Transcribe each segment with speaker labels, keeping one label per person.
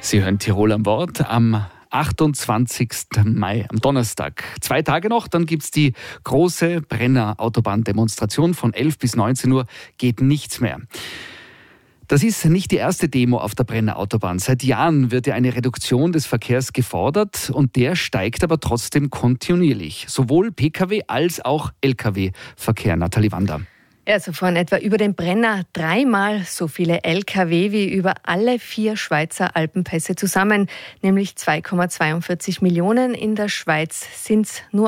Speaker 1: Sie hören Tirol am Wort am 28. Mai, am Donnerstag. 2 Tage noch, dann gibt's die große Brenner-Autobahn-Demonstration von 11 bis 19 Uhr. Geht nichts mehr. Das ist nicht die erste Demo auf der Brenner Autobahn. Seit Jahren wird ja eine Reduktion des Verkehrs gefordert und der steigt aber trotzdem kontinuierlich. Sowohl Pkw- als auch Lkw-Verkehr. Nathalie Wander.
Speaker 2: Also fahren etwa über den Brenner 3-mal so viele Lkw wie über alle 4 Schweizer Alpenpässe zusammen, nämlich 2,42 Millionen. In der Schweiz sind es nur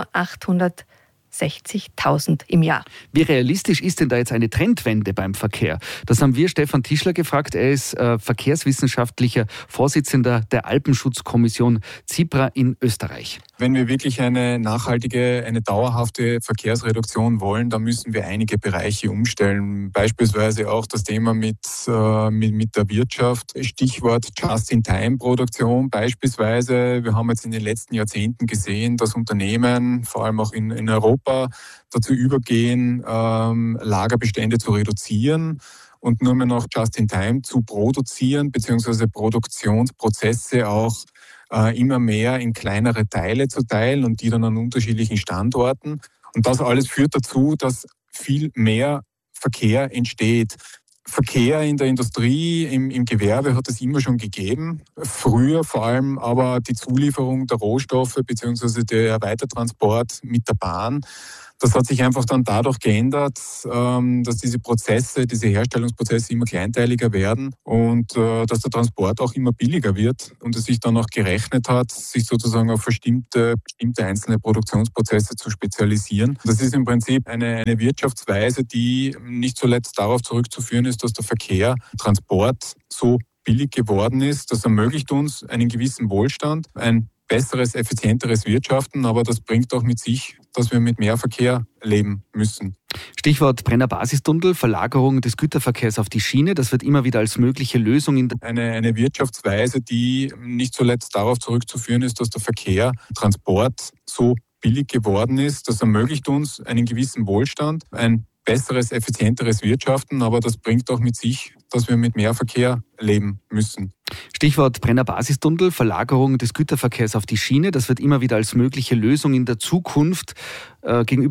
Speaker 2: 860.000 im Jahr.
Speaker 1: Wie realistisch ist denn da jetzt eine Trendwende beim Verkehr? Das haben wir Stefan Tischler gefragt. Er ist verkehrswissenschaftlicher Vorsitzender der Alpenschutzkommission CIPRA in Österreich.
Speaker 3: Wenn wir wirklich eine nachhaltige, eine dauerhafte Verkehrsreduktion wollen, dann müssen wir einige Bereiche umstellen. Beispielsweise auch das Thema mit der Wirtschaft. Stichwort Just-in-Time-Produktion beispielsweise. Wir haben jetzt in den letzten Jahrzehnten gesehen, dass Unternehmen, vor allem auch in Europa, dazu übergehen, Lagerbestände zu reduzieren und nur mehr noch Just-in-Time zu produzieren, beziehungsweise Produktionsprozesse auch immer mehr in kleinere Teile zu teilen und die dann an unterschiedlichen Standorten. Und das alles führt dazu, dass viel mehr Verkehr entsteht. Verkehr in der Industrie, im Gewerbe hat es immer schon gegeben. Früher vor allem aber die Zulieferung der Rohstoffe bzw. der Weitertransport mit der Bahn. Das hat sich einfach dann dadurch geändert, dass diese Herstellungsprozesse immer kleinteiliger werden und dass der Transport auch immer billiger wird und es sich dann auch gerechnet hat, sich sozusagen auf bestimmte einzelne Produktionsprozesse zu spezialisieren. Das ist im Prinzip eine Wirtschaftsweise, die nicht zuletzt darauf zurückzuführen ist, dass der Verkehr, Transport so billig geworden ist. Das ermöglicht uns einen gewissen Wohlstand, ein besseres, effizienteres Wirtschaften, aber das bringt auch mit sich, dass wir mit mehr Verkehr leben müssen.
Speaker 1: Stichwort Brenner-Basistunnel, Verlagerung des Güterverkehrs auf die Schiene. Das wird immer wieder als mögliche Lösung in
Speaker 3: eine Wirtschaftsweise, die nicht zuletzt darauf zurückzuführen ist, dass der Verkehr, Transport so billig geworden ist. Das ermöglicht uns einen gewissen Wohlstand, ein besseres, effizienteres Wirtschaften, aber das bringt auch mit sich, dass wir mit mehr Verkehr leben müssen.
Speaker 1: Stichwort Brenner-Basistunnel, Verlagerung des Güterverkehrs auf die Schiene. Das wird immer wieder als mögliche Lösung in der Zukunft gegenüber